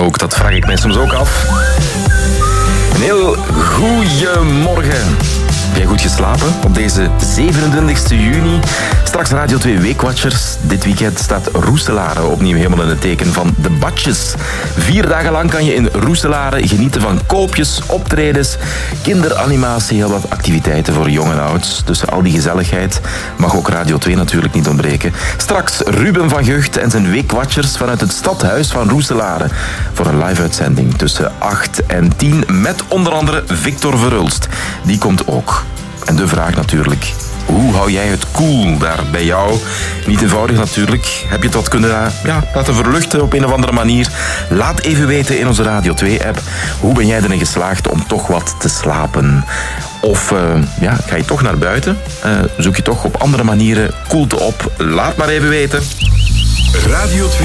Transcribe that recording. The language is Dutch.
ook? Dat vraag ik mij soms ook af. Een heel goeiemorgen. Heb jij goed geslapen op deze 27 juni? Straks Radio 2 Weekwatchers. Dit weekend staat Roeselare opnieuw helemaal in het teken van de badjes. 4 dagen lang kan je in Roeselare genieten van koopjes, optredens, kinderanimatie, heel wat activiteiten voor jong en oud. Tussen al die gezelligheid mag ook Radio 2 natuurlijk niet ontbreken. Straks Ruben van Gucht en zijn Weekwatchers vanuit het stadhuis van Roeselare voor een live-uitzending tussen 8 en 10 met onder andere Victor Verhulst. Die komt ook. En de vraag natuurlijk, hoe hou jij het cool daar bij jou? Niet eenvoudig natuurlijk. Heb je het wat kunnen laten verluchten op een of andere manier? Laat even weten in onze Radio 2-app. Hoe ben jij erin geslaagd om toch wat te slapen? Of ga je toch naar buiten? Zoek je toch op andere manieren koelte op? Laat maar even weten. Radio 2.